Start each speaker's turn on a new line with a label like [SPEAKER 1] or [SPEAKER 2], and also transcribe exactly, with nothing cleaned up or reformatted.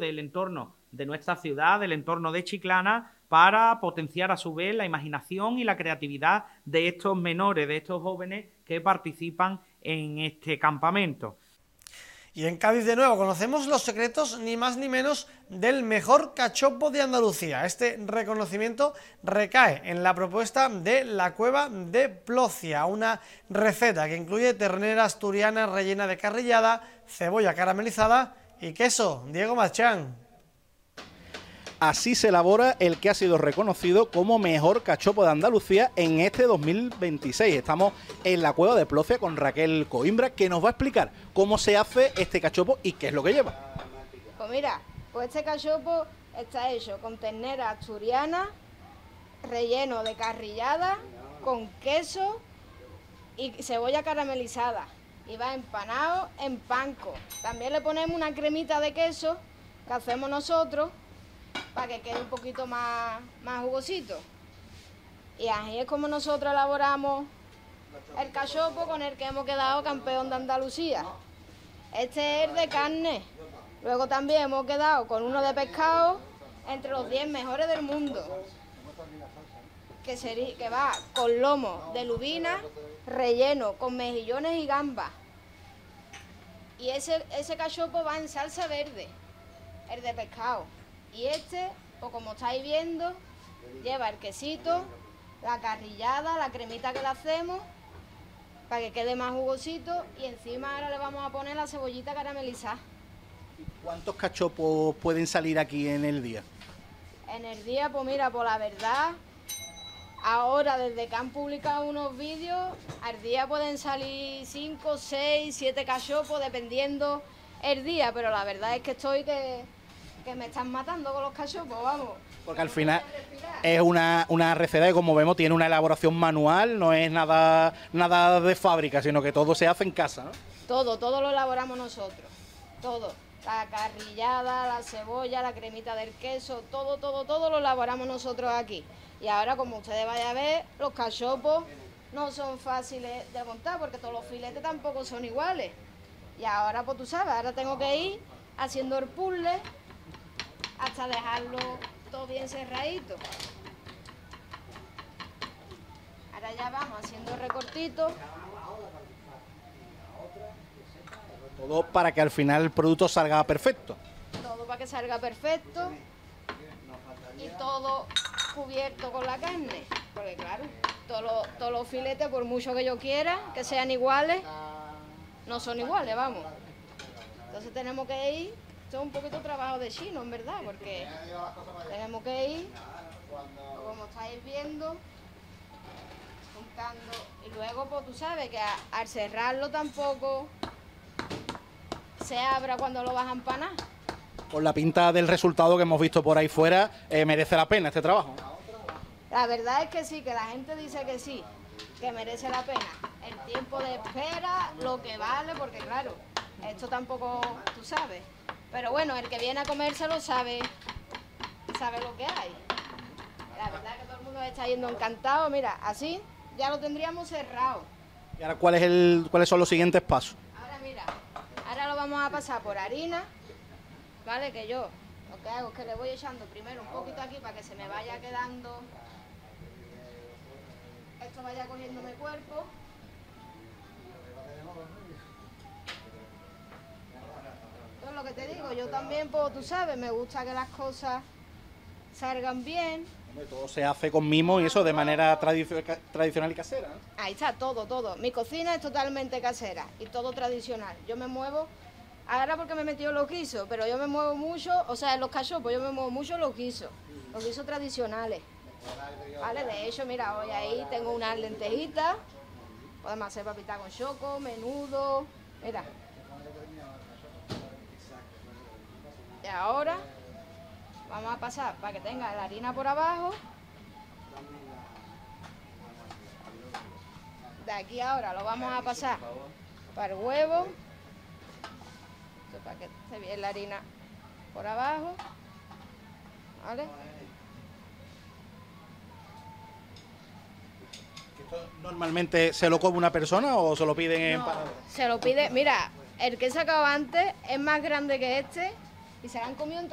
[SPEAKER 1] del entorno de nuestra ciudad, del entorno de Chiclana, para potenciar a su vez la imaginación y la creatividad de estos menores, de estos jóvenes que participan en este campamento.
[SPEAKER 2] Y en Cádiz de nuevo conocemos los secretos ni más ni menos del mejor cachopo de Andalucía. Este reconocimiento recae en la propuesta de la Cueva de Plocia, una receta que incluye ternera asturiana rellena de carrillada, cebolla caramelizada y queso. Diego Machán.
[SPEAKER 3] Así se elabora el que ha sido reconocido como mejor cachopo de Andalucía en este dos mil veintiséis. Estamos en la Cueva de Plocia con Raquel Coimbra, que nos va a explicar cómo se hace este cachopo y qué es lo que lleva.
[SPEAKER 4] Pues mira, pues este cachopo está hecho con ternera asturiana, relleno de carrillada, con queso y cebolla caramelizada. Y va empanado en panko. También le ponemos una cremita de queso que hacemos nosotros, para que quede un poquito más, más jugosito. Y así es como nosotros elaboramos el cachopo con el que hemos quedado campeón de Andalucía. Este es el de carne. Luego también hemos quedado con uno de pescado entre los diez mejores del mundo, que, sería, que va con lomo de lubina, relleno con mejillones y gambas. Y ese, ese cachopo va en salsa verde, el de pescado. Y este, pues como estáis viendo, lleva el quesito, la carrillada, la cremita que le hacemos, para que quede más jugosito, y encima ahora le vamos a poner la cebollita caramelizada.
[SPEAKER 3] ¿Cuántos cachopos pueden salir aquí en el día?
[SPEAKER 4] En el día, pues mira, pues la verdad, ahora desde que han publicado unos vídeos, al día pueden salir cinco, seis, siete cachopos, dependiendo el día, pero la verdad es que estoy que... que me están matando con los cachopos, vamos.
[SPEAKER 3] Porque al final es una, una receta que, como vemos, tiene una elaboración manual, no es nada, nada de fábrica, sino que todo se hace en casa, ¿no?
[SPEAKER 4] Todo, todo lo elaboramos nosotros, todo. La carrillada, la cebolla, la cremita del queso, todo, todo, todo lo elaboramos nosotros aquí. Y ahora, como ustedes vayan a ver, los cachopos no son fáciles de montar, porque todos los filetes tampoco son iguales. Y ahora, pues tú sabes, ahora tengo que ir haciendo el puzzle hasta dejarlo todo bien cerradito. Ahora ya vamos haciendo recortitos.
[SPEAKER 3] Todo para que al final el producto salga perfecto.
[SPEAKER 4] Todo para que salga perfecto y todo cubierto con la carne. Porque claro, todos los, todos los filetes, por mucho que yo quiera que sean iguales, no son iguales, vamos. Entonces tenemos que ir. Esto es un poquito trabajo de chino, en verdad, porque tenemos que ir, como estáis viendo, juntando. Y luego, pues tú sabes que a, al cerrarlo tampoco se abra cuando lo vas a empanar.
[SPEAKER 3] Con la pinta del resultado que hemos visto por ahí fuera, eh, merece la pena este trabajo.
[SPEAKER 4] La verdad es que sí, que la gente dice que sí, que merece la pena. El tiempo de espera, lo que vale, porque claro, esto tampoco, tú sabes. Pero bueno, el que viene a comérselo sabe, sabe lo que hay. La verdad es que todo el mundo está yendo encantado. Mira, así ya lo tendríamos cerrado.
[SPEAKER 3] ¿Y ahora cuál es el, cuáles son los siguientes pasos?
[SPEAKER 4] Ahora mira, ahora lo vamos a pasar por harina, ¿vale? Que yo lo que hago es que le voy echando primero un poquito aquí para que se me vaya quedando, esto vaya cogiéndome cuerpo. Lo que te digo, yo también, pues tú sabes, me gusta que las cosas salgan bien.
[SPEAKER 3] Todo se hace con mimo y eso de manera tradicio tradicional y casera, ¿no?
[SPEAKER 4] Ahí está, todo, todo. Mi cocina es totalmente casera y todo tradicional. Yo me muevo, ahora porque me he metido en los guisos, pero yo me muevo mucho, o sea, en los cachopos yo me muevo mucho en los guisos, los guisos tradicionales. Vale, de hecho, mira, hoy ahí tengo unas lentejitas, podemos hacer papita con choco, menudo, mira. Y ahora vamos a pasar para que tenga la harina por abajo. De aquí ahora lo vamos a pasar para el huevo. Esto para que esté bien la harina por abajo. ¿Vale?
[SPEAKER 3] ¿Esto normalmente se lo come una persona o se lo piden en
[SPEAKER 4] No,
[SPEAKER 3] parado?
[SPEAKER 4] se lo pide, mira, el que he sacado antes es más grande que este y se lo han comido en